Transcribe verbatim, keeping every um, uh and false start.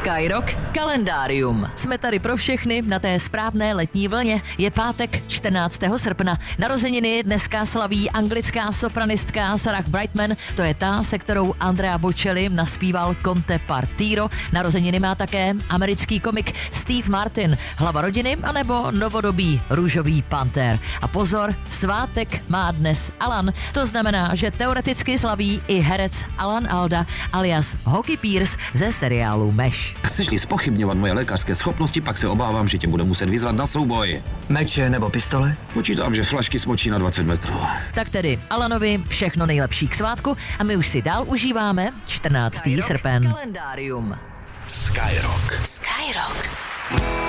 Skyrock kalendárium. Jsme tady pro všechny na té správné letní vlně. Je pátek čtrnáctého srpna. Narozeniny dneska slaví anglická sopranistka Sarah Brightman. To je ta, se kterou Andrea Bocelli naspíval Conte Partiro. Narozeniny má také americký komik Steve Martin, hlava rodiny, anebo novodobý růžový pantér. A pozor, svátek má dnes Alan. To znamená, že teoreticky slaví i herec Alan Alda alias Hockey Pierce ze seriálu Mesh. Chceš-li zpochybňovat moje lékařské schopnosti, pak se obávám, že tě budu muset vyzvat na souboj. Meče nebo pistole? Počítám, že flašky smočí na dvacet metrů. Tak tedy Alanovi všechno nejlepší k svátku a my už si dál užíváme čtrnáctého srpen. Kalendárium. Skyrock. Skyrock.